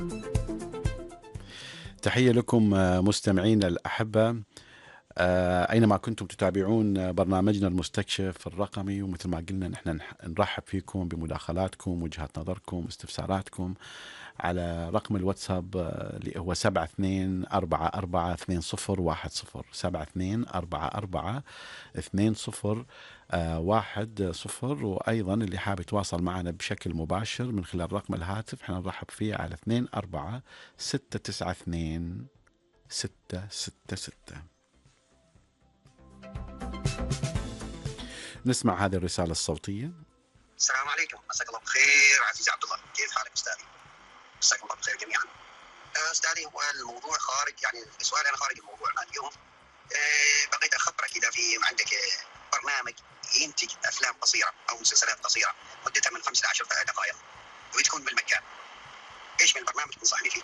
تحية لكم مستمعينا الأحبة، أينما كنتم تتابعون برنامجنا المستكشف الرقمي. ومثل ما قلنا نحن نرحب فيكم بمداخلاتكم، وجهات نظركم، استفساراتكم على رقم الواتساب اللي هو 72442010 72442010. وأيضا اللي حاب يتواصل معنا بشكل مباشر من خلال رقم الهاتف احنا نرحب فيه على 24 692 666. نسمع هذه الرسالة الصوتية. السلام عليكم، مساك الله بخير عزيزي عبد الله، كيف حالك استاذي؟ مساكم الله بخير جميعا. استاذي، هو الموضوع خارج، يعني سؤالي انا خارج الموضوع اليوم. بغيت اخبرك اذا في عندك برنامج ينتج افلام قصيره او مسلسلات قصيره مدتها من 5 ل 10 دقائق وتكون بالمجان، ايش من البرنامج تنصحني فيه؟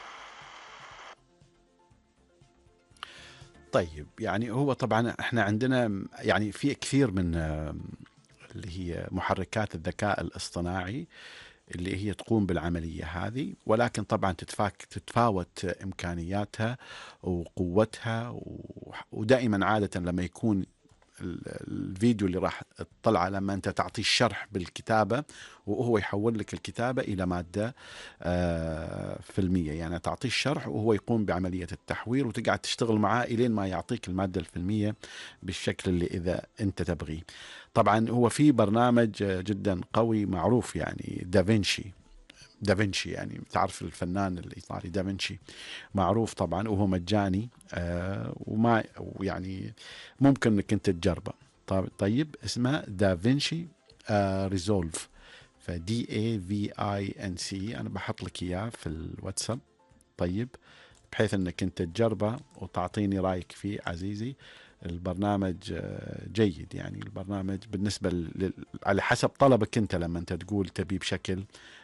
طيب، يعني هو طبعا احنا عندنا يعني في كثير من اللي هي محركات الذكاء الاصطناعي اللي هي تقوم بالعملية هذه، ولكن طبعا تتفاوت إمكانياتها وقوتها. ودائما عادة لما يكون الفيديو اللي راح تطلعه، لما انت تعطيه الشرح بالكتابة وهو يحول لك الكتابة الى مادة فيلمية، يعني تعطيه الشرح وهو يقوم بعملية التحوير وتقعد تشتغل معاه الين ما يعطيك المادة الفيلمية بالشكل اللي اذا انت تبغيه. طبعا هو في برنامج جدا قوي معروف، يعني دافنشي، يعني تعرف الفنان الإيطالي دافنشي، معروف طبعا وهو مجاني. وما يعني ممكن انك انت تجربه. طيب اسمه دافنشي ريزولف، فدي اي في اي ان سي. انا بحط لك اياه في الواتساب، طيب، بحيث انك انت تجربه وتعطيني رايك فيه عزيزي. البرنامج جيد، يعني البرنامج بالنسبة على حسب طلبك انت، لما انت تقول تبي بشكل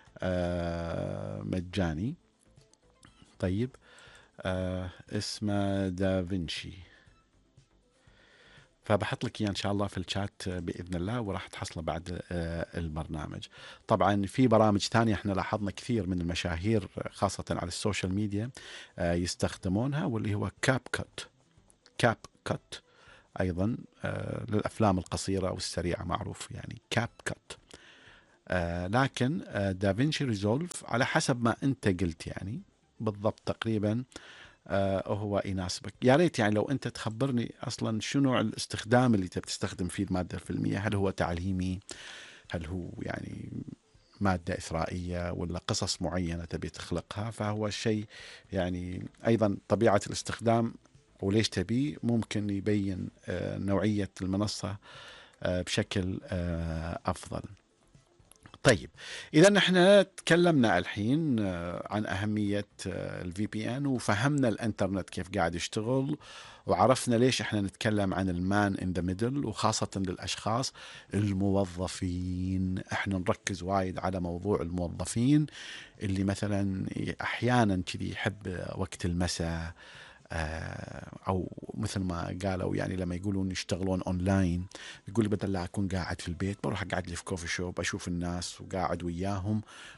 مجاني. طيب اسمه دافنشي، فبحط لك اياه ان شاء الله في الشات باذن الله، وراح تحصله بعد البرنامج. طبعا في برامج ثانيه احنا لاحظنا كثير من المشاهير خاصه على السوشيال ميديا يستخدمونها، واللي هو كاب كت ايضا للافلام القصيره والسريعه، معروف يعني كاب كت. لكن دافنشي ريزولف على حسب ما انت قلت، يعني بالضبط تقريبا هو يناسبك. يا ريت يعني لو انت تخبرني اصلا شو نوع الاستخدام اللي تبي تستخدم فيه الماده الفيلميه، هل هو تعليمي، هل هو يعني ماده اثرائيه، ولا قصص معينه تبي تخلقها. فهو الشيء يعني ايضا طبيعه الاستخدام وليش تبيه ممكن يبين نوعيه المنصه بشكل افضل. طيب، إذا نحن تكلمنا الحين عن أهمية الفي بي ان، وفهمنا الانترنت كيف قاعد يشتغل، وعرفنا ليش احنا نتكلم عن المان ان ذا ميدل، وخاصة للأشخاص الموظفين. احنا نركز وايد على موضوع الموظفين اللي مثلا أحيانا كذي يحب وقت المساء، او مثل ما قالوا يعني لما يقولون يشتغلون اونلاين، يقول بدل لا اكون قاعد في البيت بروح اقعد لي في كوفي شوب اشوف الناس وقاعد وياهم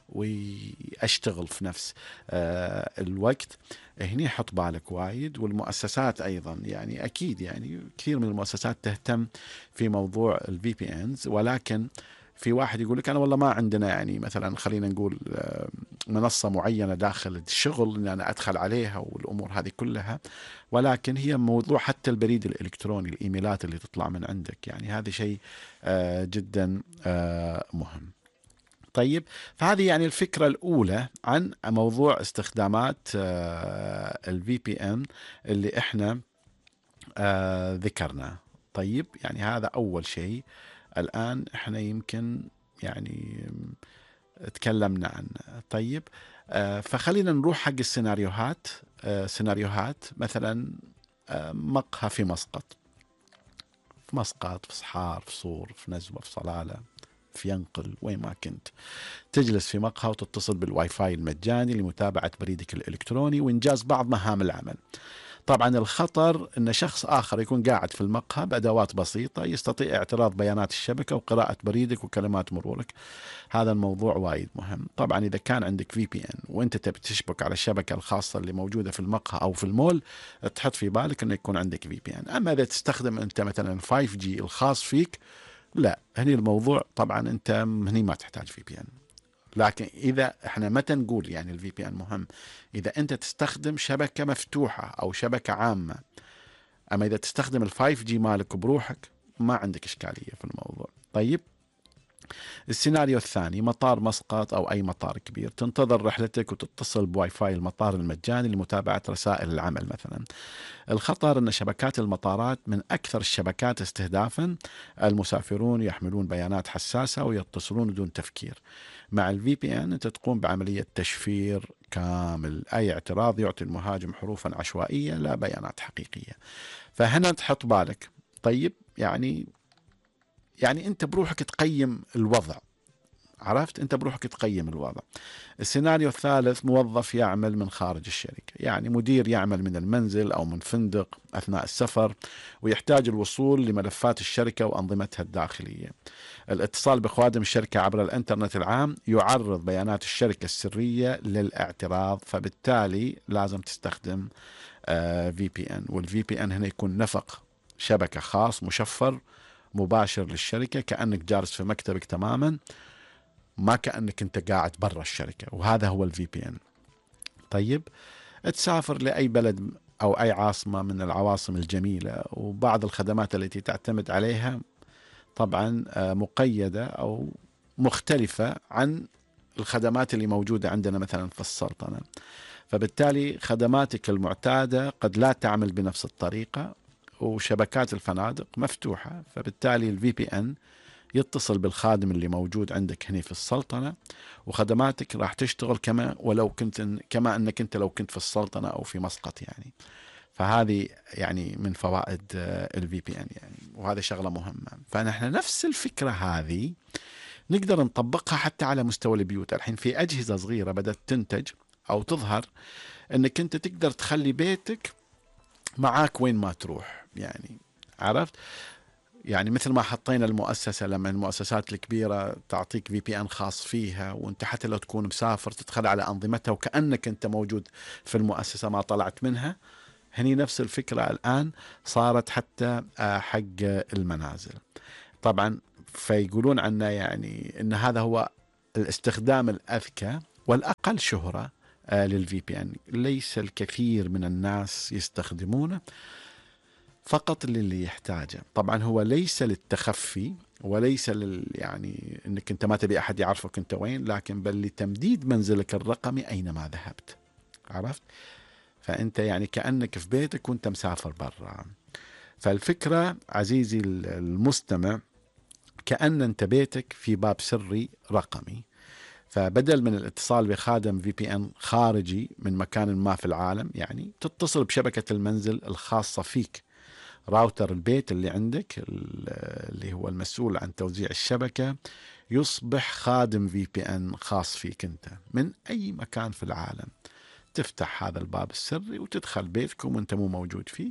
واشتغل في نفس الوقت. هني حط بالك وايد. والمؤسسات ايضا يعني اكيد يعني كثير من المؤسسات تهتم في موضوع الفي بي انز، ولكن في واحد يقول لك انا والله ما عندنا يعني مثلا خلينا نقول منصة معينة داخل الشغل ان انا ادخل عليها والامور هذه كلها، ولكن هي موضوع حتى البريد الالكتروني، الايميلات اللي تطلع من عندك، يعني هذا شيء جدا مهم. طيب، فهذه يعني الفكرة الأولى عن موضوع استخدامات الفي بي ان اللي احنا ذكرناه. طيب، يعني هذا أول شيء الآن احنا يمكن يعني تكلمنا عنه. طيب، فخلينا نروح حق السيناريوهات. سيناريوهات مثلا مقهى في مسقط، في مسقط، في صحار، في صور، في نزوة، في صلالة، في ينقل، وين ما كنت تجلس في مقهى وتتصل بالواي فاي المجاني لمتابعة بريدك الإلكتروني وإنجاز بعض مهام العمل. طبعا الخطر أن شخص آخر يكون قاعد في المقهى بأدوات بسيطة يستطيع اعتراض بيانات الشبكة وقراءة بريدك وكلمات مرورك. هذا الموضوع وايد مهم. طبعا إذا كان عندك في بي ان وأنت تبي تشبك على الشبكة الخاصة اللي موجودة في المقهى أو في المول، تحط في بالك أنه يكون عندك في بي ان. أما إذا تستخدم أنت مثلا 5G الخاص فيك، لا، هني الموضوع طبعا أنت هني ما تحتاج في بي ان. لكن اذا احنا متى نقول يعني الفي بي ان مهم؟ اذا انت تستخدم شبكه مفتوحه او شبكه عامه. اما اذا تستخدم الفايف جي مالك بروحك ما عندك اشكاليه في الموضوع. طيب، السيناريو الثاني مطار مسقط او اي مطار كبير، تنتظر رحلتك وتتصل بواي فاي المطار المجاني لمتابعه رسائل العمل مثلا. الخطر ان شبكات المطارات من اكثر الشبكات استهدافا. المسافرون يحملون بيانات حساسه ويتصلون بدون تفكير. مع الفي بي ان انت تقوم بعمليه تشفير كامل. اي اعتراض يعطي المهاجم حروفا عشوائيه لا بيانات حقيقيه. فهنا تحط بالك. طيب، يعني انت بروحك تقيم الوضع. عرفت؟ انت بروحك تقيم الوضع. السيناريو الثالث موظف يعمل من خارج الشركة، يعني مدير يعمل من المنزل أو من فندق أثناء السفر ويحتاج الوصول لملفات الشركة وأنظمتها الداخلية. الاتصال بخوادم الشركة عبر الإنترنت العام يعرض بيانات الشركة السرية للاعتراض، فبالتالي لازم تستخدم VPN. والفي بي ان هنا يكون نفق شبكة خاص مشفر مباشر للشركة، كأنك جالس في مكتبك تماما، ما كأنك انت قاعد برا الشركة. وهذا هو الفي بي ان. طيب، تسافر لأي بلد أو أي عاصمة من العواصم الجميلة، وبعض الخدمات التي تعتمد عليها طبعا مقيدة أو مختلفة عن الخدمات اللي موجودة عندنا مثلا في السلطنة. فبالتالي خدماتك المعتادة قد لا تعمل بنفس الطريقة، وشبكات الفنادق مفتوحة. فبالتالي الفي بي ان يتصل بالخادم اللي موجود عندك هنا في السلطنة، وخدماتك راح تشتغل كما انك انت لو كنت في السلطنة او في مسقط يعني. فهذه يعني من فوائد الفي بي ان يعني، وهذا شغلة مهمة. فنحن نفس الفكرة هذه نقدر نطبقها حتى على مستوى البيوت. الحين في أجهزة صغيرة بدأت تنتج أو تظهر انك انت تقدر تخلي بيتك معاك وين ما تروح يعني. عرفت؟ يعني مثل ما حطينا المؤسسة، لما المؤسسات الكبيرة تعطيك في بي ان خاص فيها، وانت حتى لو تكون مسافر تدخل على أنظمتها وكأنك انت موجود في المؤسسة ما طلعت منها. هني نفس الفكرة الآن صارت حتى حق المنازل طبعا. فيقولون عنا يعني ان هذا هو الاستخدام الأذكى والأقل شهرة للفي بي ان. ليس الكثير من الناس يستخدمونه، فقط للي يحتاجه. طبعا هو ليس للتخفي وليس يعني انك انت ما تبي احد يعرفك انت وين، لكن بل لتمديد منزلك الرقمي اينما ذهبت. عرفت؟ فانت يعني كأنك في بيتك وانت مسافر برا. فالفكرة عزيزي المستمع، كأن انت بيتك في باب سري رقمي. فبدل من الاتصال بخادم في بي ان خارجي من مكان ما في العالم، يعني تتصل بشبكة المنزل الخاصة فيك. راوتر البيت اللي عندك اللي هو المسؤول عن توزيع الشبكة يصبح خادم في بي ان خاص فيك انت من اي مكان في العالم. تفتح هذا الباب السري وتدخل بيتكم وانت مو موجود فيه،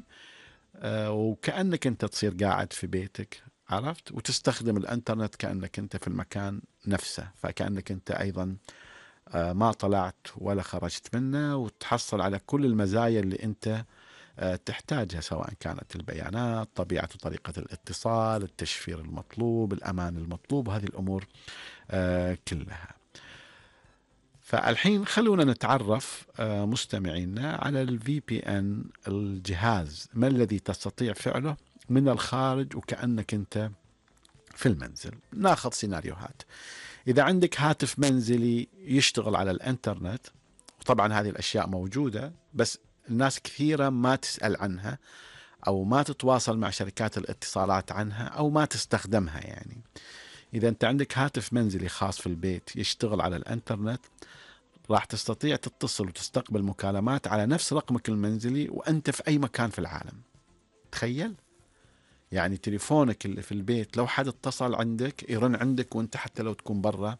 وكأنك انت تصير قاعد في بيتك. عرفت؟ وتستخدم الانترنت كأنك انت في المكان نفسه. فكأنك انت ايضا ما طلعت ولا خرجت منه، وتحصل على كل المزايا اللي انت تحتاجها، سواء كانت البيانات، طبيعة وطريقة الاتصال، التشفير المطلوب، الأمان المطلوب، هذه الأمور كلها. فالحين خلونا نتعرف مستمعينا على الفي بي ان الجهاز، ما الذي تستطيع فعله من الخارج وكأنك انت في المنزل. ناخذ سيناريوهات. إذا عندك هاتف منزلي يشتغل على الإنترنت، وطبعا هذه الأشياء موجودة بس الناس كثيرة ما تسأل عنها أو ما تتواصل مع شركات الاتصالات عنها أو ما تستخدمها يعني. إذا أنت عندك هاتف منزلي خاص في البيت يشتغل على الإنترنت، راح تستطيع تتصل وتستقبل مكالمات على نفس رقمك المنزلي وأنت في أي مكان في العالم. تخيل يعني تليفونك اللي في البيت لو حد اتصل عندك يرن عندك وانت حتى لو تكون برا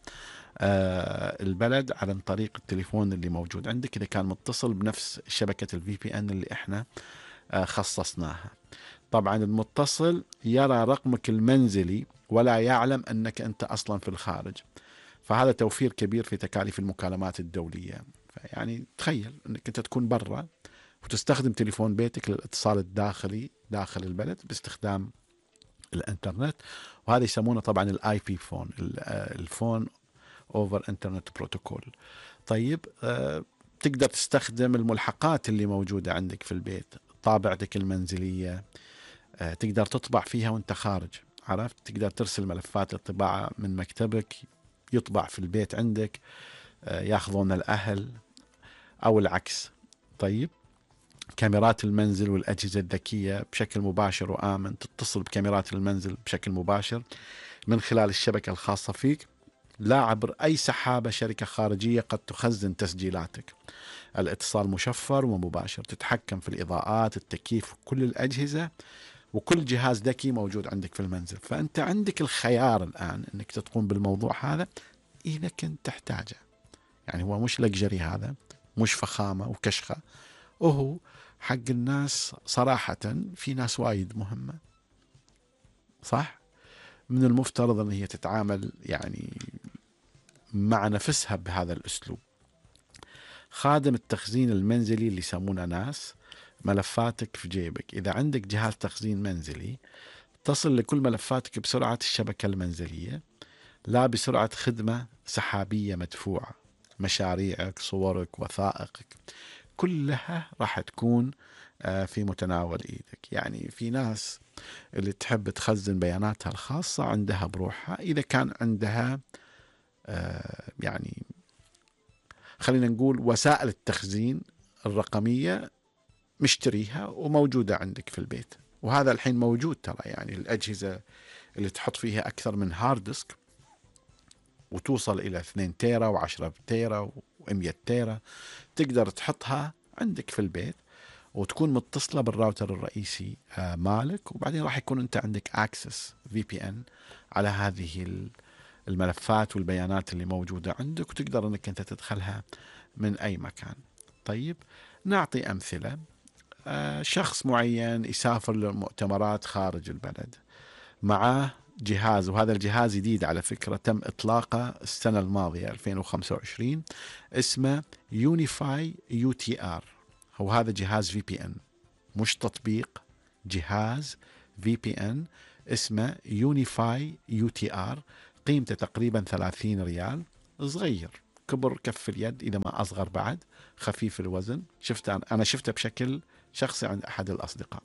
البلد، عن طريق التليفون اللي موجود عندك إذا كان متصل بنفس شبكة الفي بي ان اللي احنا خصصناها. طبعا المتصل يرى رقمك المنزلي ولا يعلم أنك أنت أصلا في الخارج، فهذا توفير كبير في تكاليف المكالمات الدولية. يعني تخيل أنك أنت تكون برا وتستخدم تليفون بيتك للاتصال الداخلي داخل البلد باستخدام الانترنت، وهذا يسمونه طبعا الاي بي فون، الفون اوفر انترنت بروتوكول. طيب تقدر تستخدم الملحقات اللي موجودة عندك في البيت، طابعتك المنزلية تقدر تطبع فيها وانت خارج، عرفت؟ تقدر ترسل ملفات الطباعة من مكتبك يطبع في البيت عندك، ياخذون الأهل أو العكس. طيب كاميرات المنزل والأجهزة الذكية بشكل مباشر وآمن، تتصل بكاميرات المنزل بشكل مباشر من خلال الشبكة الخاصة فيك، لا عبر أي سحابة شركة خارجية قد تخزن تسجيلاتك. الاتصال مشفر ومباشر، تتحكم في الإضاءات، التكييف، كل الأجهزة وكل جهاز ذكي موجود عندك في المنزل. فأنت عندك الخيار الآن أنك تقوم بالموضوع هذا إذا كنت تحتاجه. يعني هو مش لكجري، هذا مش فخامة وكشخة، وهو حق الناس صراحة. في ناس وايد مهمة، صح؟ من المفترض أن هي تتعامل يعني مع نفسها بهذا الأسلوب. خادم التخزين المنزلي اللي يسمونه ناس، ملفاتك في جيبك. إذا عندك جهاز تخزين منزلي تصل لكل ملفاتك بسرعة الشبكة المنزلية، لا بسرعة خدمة سحابية مدفوعة. مشاريعك، صورك، وثائقك كلها راح تكون في متناول إيدك. يعني في ناس اللي تحب تخزن بياناتها الخاصة عندها بروحها، إذا كان عندها يعني خلينا نقول وسائل التخزين الرقمية مشتريها وموجودة عندك في البيت. وهذا الحين موجود ترى، يعني الأجهزة اللي تحط فيها أكثر من هارد ديسك وتوصل إلى 2 تيرا و10 تيرا و100 تيرا تقدر تحطها عندك في البيت وتكون متصلة بالراوتر الرئيسي مالك، وبعدين راح يكون أنت عندك access VPN على هذه الملفات والبيانات اللي موجودة عندك، وتقدر أنك أنت تدخلها من أي مكان. طيب نعطي أمثلة. شخص معين يسافر للمؤتمرات خارج البلد، معاه جهاز، وهذا الجهاز جديد على فكرة، تم إطلاقه السنة الماضية 2025، اسمه يونيفاي UTR. هو هذا جهاز VPN، مش تطبيق، جهاز VPN اسمه يونيفاي UTR، قيمته تقريبا 30 ريال، صغير كبر كف اليد إذا ما أصغر بعد، خفيف الوزن. أنا شفته بشكل شخصي عند أحد الأصدقاء.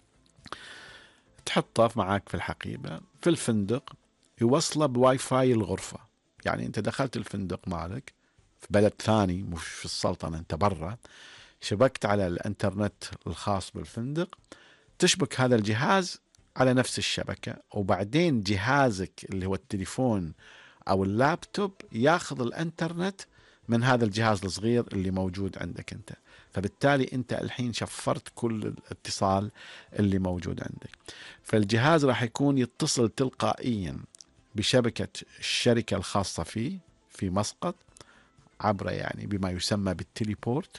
تحطه معاك في الحقيبة في الفندق، يوصله بواي فاي الغرفة. يعني أنت دخلت الفندق مالك في بلد ثاني مش في السلطنة، أنت برا، شبكت على الانترنت الخاص بالفندق، تشبك هذا الجهاز على نفس الشبكة، وبعدين جهازك اللي هو التليفون أو اللابتوب ياخذ الانترنت من هذا الجهاز الصغير اللي موجود عندك أنت. فبالتالي أنت الحين شفرت كل الاتصال اللي موجود عندك. فالجهاز راح يكون يتصل تلقائيا بشبكة الشركة الخاصة فيه في مسقط عبر يعني بما يسمى بالتليبورت.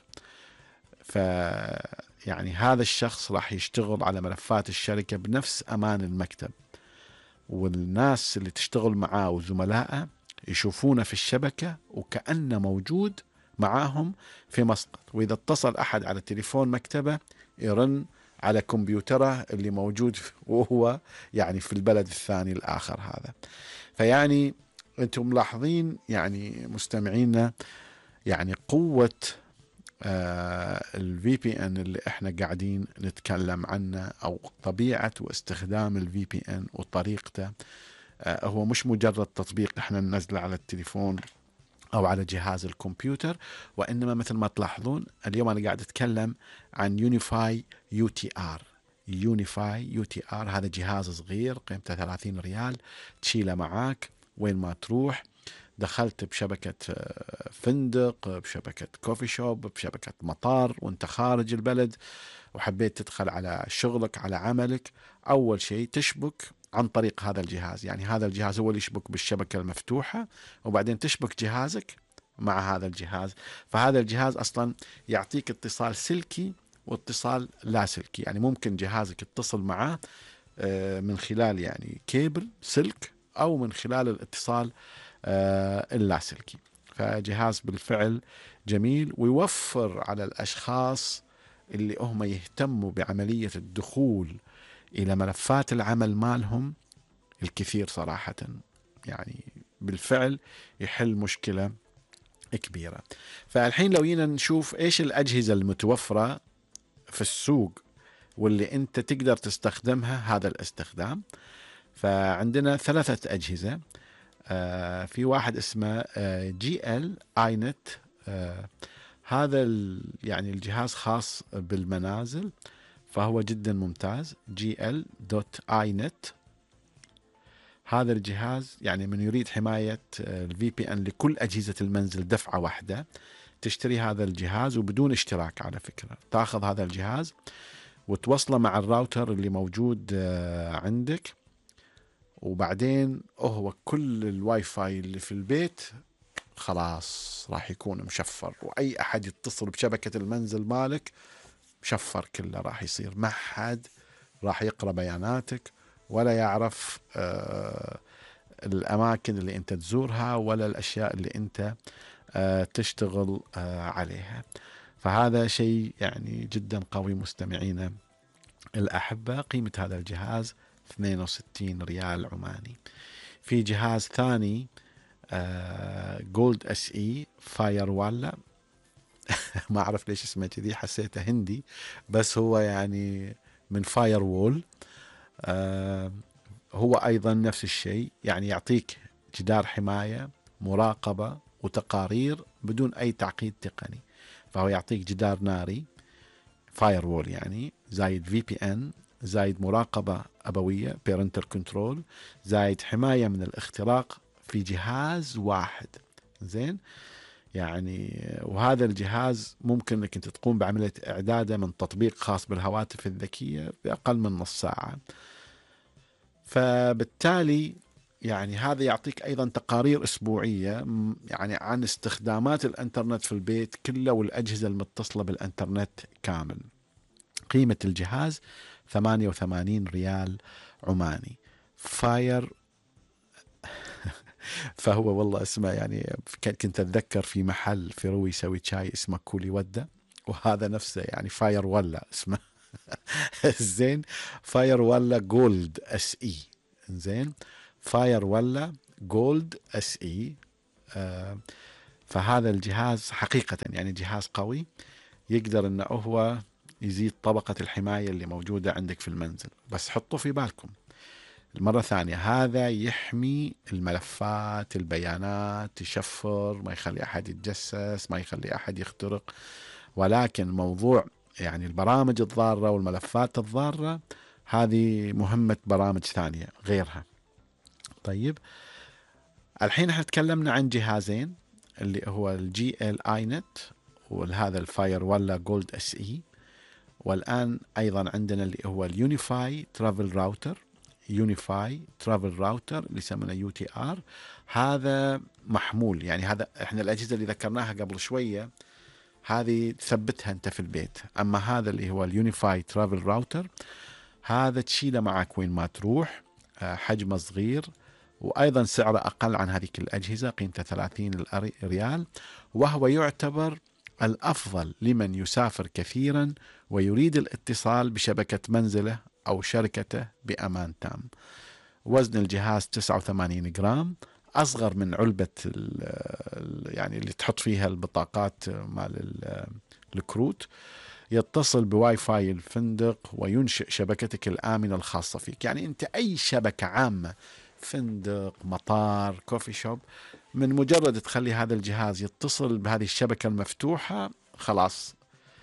يعني هذا الشخص راح يشتغل على ملفات الشركة بنفس أمان المكتب، والناس اللي تشتغل معاه وزملائه يشوفونه في الشبكة وكأنه موجود معاهم في مسقط. وإذا اتصل أحد على تليفون مكتبه يرن على كمبيوتره اللي موجود وهو يعني في البلد الثاني الآخر هذا. فيعني أنتم ملاحظين يعني مستمعينا يعني قوة الفي بي ان اللي احنا قاعدين نتكلم عنه، او طبيعة واستخدام الفي بي ان وطريقته. هو مش مجرد تطبيق احنا ننزله على التليفون او على جهاز الكمبيوتر، وانما مثل ما تلاحظون اليوم انا قاعد اتكلم عن يونيفاي UTR. يونيفاي UTR هذا جهاز صغير قيمته 30 ريال، تشيله معاك وين ما تروح. دخلت بشبكة فندق، بشبكة كوفي شوب، بشبكة مطار وانت خارج البلد، وحبيت تدخل على شغلك على عملك، أول شيء تشبك عن طريق هذا الجهاز. يعني هذا الجهاز هو اللي يشبك بالشبكة المفتوحة، وبعدين تشبك جهازك مع هذا الجهاز. فهذا الجهاز أصلا يعطيك اتصال سلكي واتصال لاسلكي. يعني ممكن جهازك يتصل معه من خلال يعني كيبل سلك أو من خلال الاتصال اللاسلكي. فجهاز بالفعل جميل، ويوفر على الأشخاص اللي هم يهتموا بعملية الدخول إلى ملفات العمل مالهم الكثير صراحة. يعني بالفعل يحل مشكلة كبيرة. فالحين لو جينا نشوف إيش الأجهزة المتوفرة في السوق واللي أنت تقدر تستخدمها هذا الاستخدام، فعندنا 3 أجهزة. في واحد اسمه جي ال اي نت. هذا يعني الجهاز خاص بالمنازل، فهو جدا ممتاز. gl.inet. هذا الجهاز يعني من يريد حماية الفي بي ان لكل أجهزة المنزل دفعة واحدة، تشتري هذا الجهاز وبدون اشتراك على فكرة. تاخذ هذا الجهاز وتوصله مع الراوتر اللي موجود عندك، وبعدين هو كل الواي فاي اللي في البيت خلاص راح يكون مشفر، وأي أحد يتصل بشبكة المنزل مالك مشفر كله راح يصير. ما حد راح يقرأ بياناتك ولا يعرف الأماكن اللي أنت تزورها ولا الأشياء اللي أنت تشتغل عليها. فهذا شيء يعني جدا قوي مستمعينا الأحبة. قيمة هذا الجهاز 62 ريال عماني. في جهاز ثاني جولد اس اي فاير والا. ما أعرف ليش اسمه كذي، حسيته هندي، بس هو يعني من فاير وول. هو أيضا نفس الشيء، يعني يعطيك جدار حماية، مراقبة وتقارير بدون أي تعقيد تقني. فهو يعطيك جدار ناري فاير وول، يعني زايد في بي ان، زايد مراقبة أبوية بيرنتال كنترول، زايد حماية من الاختراق في جهاز واحد. زين يعني. وهذا الجهاز ممكن انك انت تقوم بعملية اعداده من تطبيق خاص بالهواتف الذكية بأقل من نص ساعة. فبالتالي يعني هذا يعطيك أيضا تقارير أسبوعية يعني عن استخدامات الإنترنت في البيت كله والأجهزة المتصلة بالإنترنت كامل. قيمة الجهاز 88 ريال عماني. فاير فهو والله اسمه يعني كنت أتذكر في محل في روي يسوي شاي اسمه كولي ودة، وهذا نفسه يعني فاير ولا اسمه. زين. فاير ولا جولد اس اي. زين. فاير ولا جولد اس اي. فهذا الجهاز حقيقة يعني جهاز قوي، يقدر انه هو يزيد طبقة الحماية اللي موجودة عندك في المنزل. بس حطوا في بالكم المرة ثانية، هذا يحمي الملفات البيانات، يشفر، ما يخلي أحد يتجسس، ما يخلي أحد يخترق. ولكن موضوع يعني البرامج الضارة والملفات الضارة هذه مهمة برامج ثانية غيرها. طيب الحين احنا تكلمنا عن جهازين، اللي هو الجي ال اي نت وهذا الفاير ولا جولد اس اي. والآن أيضا عندنا اللي هو اليونيفاي ترافل راوتر. يونيفاي ترافل راوتر اللي يسمونه يو تي ار. هذا محمول، يعني هذا احنا الأجهزة اللي ذكرناها قبل شوية هذه تثبتها انت في البيت. اما هذا اللي هو اليونيفاي ترافل راوتر هذا تشيله معك وين ما تروح. حجمه صغير، وايضا سعره اقل عن هذيك الاجهزه، قيمته 30 ريال. وهو يعتبر الافضل لمن يسافر كثيرا ويريد الاتصال بشبكه منزله او شركته بامان تام. وزن الجهاز 89 جرام، أصغر من علبة يعني اللي تحط فيها البطاقات مال الكروت. يتصل بواي فاي الفندق وينشئ شبكتك الآمنة الخاصة فيك. يعني أنت أي شبكة عامة، فندق، مطار، كوفي شوب، من مجرد تخلي هذا الجهاز يتصل بهذه الشبكة المفتوحة خلاص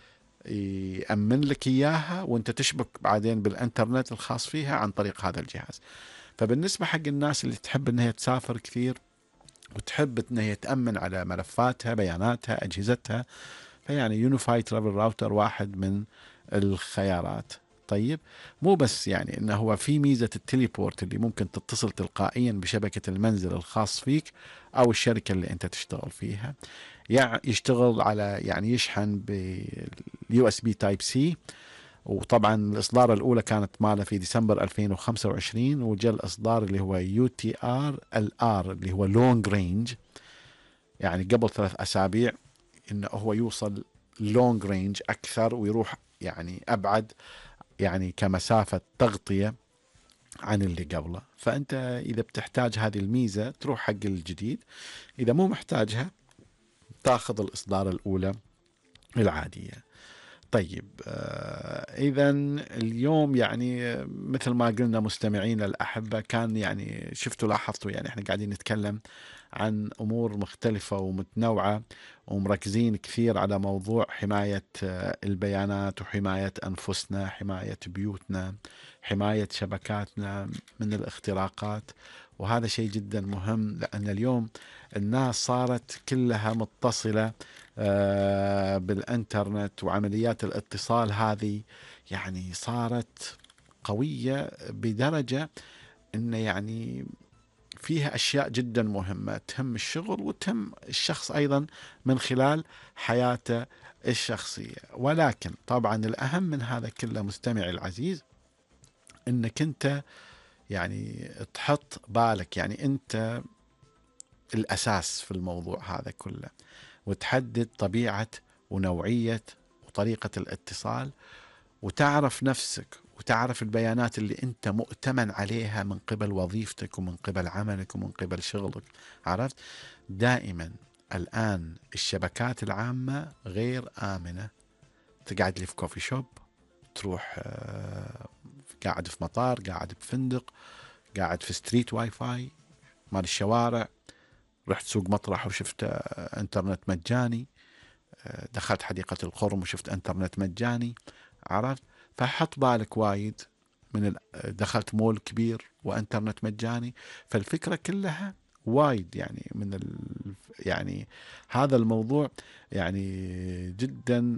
يأمن لك إياها، وأنت تشبك بعدين بالإنترنت الخاص فيها عن طريق هذا الجهاز. فبالنسبة حق الناس اللي تحب أنها تسافر كثير وتحب أنها تأمن على ملفاتها، بياناتها، أجهزتها، فيعني يونيفاي ترافل راوتر واحد من الخيارات. طيب مو بس يعني انه هو في ميزة التليبورت اللي ممكن تتصل تلقائيا بشبكة المنزل الخاص فيك او الشركة اللي انت تشتغل فيها. يشتغل على يعني يشحن اليو اس بي تايب سي. وطبعا الإصدار الأولى كانت ماله في ديسمبر 2025، وجاء الإصدار اللي هو يو تي ار الار اللي هو لونج رينج، يعني قبل 3 أسابيع إنه هو يوصل لونج رينج أكثر ويروح يعني أبعد، يعني كمسافة تغطية عن اللي قبله. فأنت إذا بتحتاج هذه الميزة تروح حق الجديد، إذا مو محتاجها تاخذ الإصدار الأولى العادية. طيب إذا اليوم يعني مثل ما قلنا مستمعينا الأحبة، كان يعني شفتوا لاحظتوا يعني احنا قاعدين نتكلم عن أمور مختلفة ومتنوعة، ومركزين كثير على موضوع حماية البيانات وحماية أنفسنا، حماية بيوتنا، حماية شبكاتنا من الاختراقات. وهذا شيء جدا مهم، لأن اليوم الناس صارت كلها متصلة بالإنترنت، وعمليات الاتصال هذه يعني صارت قوية بدرجة إنه يعني فيها أشياء جدا مهمة تهم الشغل وتهم الشخص أيضا من خلال حياته الشخصية. ولكن طبعا الأهم من هذا كله مستمعي العزيز، إنك أنت يعني تحط بالك يعني أنت الأساس في الموضوع هذا كله، وتحدد طبيعة ونوعية وطريقة الاتصال، وتعرف نفسك وتعرف البيانات اللي أنت مؤتمن عليها من قبل وظيفتك ومن قبل عملك ومن قبل شغلك. عرفت؟ دائما الآن الشبكات العامة غير آمنة. تقعد لي في كوفي شوب، تروح قاعد في مطار، قاعد بفندق، قاعد في ستريت واي فاي مال الشوارع، رحت سوق مطرح وشفت انترنت مجاني، دخلت حديقة القرم وشفت انترنت مجاني. عرفت؟ فحط بالك وايد من دخلت مول كبير وانترنت مجاني. فالفكرة كلها وايد يعني من يعني هذا الموضوع يعني جدا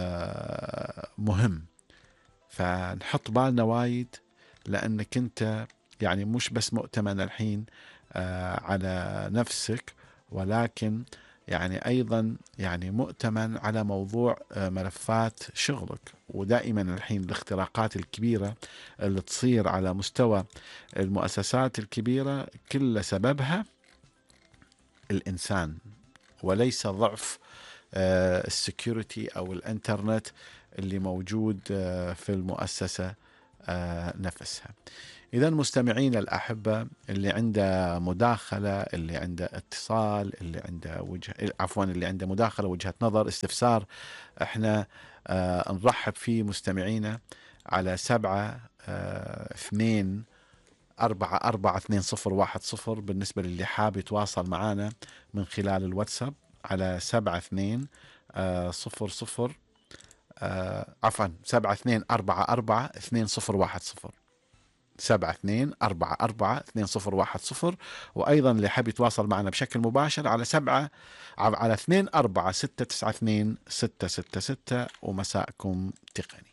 مهم. فنحط بالنا وايد، لأنك أنت يعني مش بس مؤتمن الحين على نفسك، ولكن يعني أيضا يعني مؤتمن على موضوع ملفات شغلك. ودائما الحين الاختراقات الكبيرة اللي تصير على مستوى المؤسسات الكبيرة كل سببها الإنسان، وليس ضعف السكيورتي أو الإنترنت اللي موجود في المؤسسة نفسها. إذا مستمعين الأحبة، اللي عنده مداخلة، اللي عنده اتصال، اللي عنده اللي عنده مداخلة، وجهة نظر، استفسار، احنا نرحب فيه مستمعينا على 7-2-4-4-2-0-1-0. بالنسبة للي حاب يتواصل معنا من خلال الواتساب على 7-2-0-0 عفوا 7-2-4-4-2-0-1-0 7-2-4-4-2-0-1-0. وأيضا اللي حاب يتواصل معنا بشكل مباشر على 2-4-6-9-2-6-6-6. ومساءكم تقني.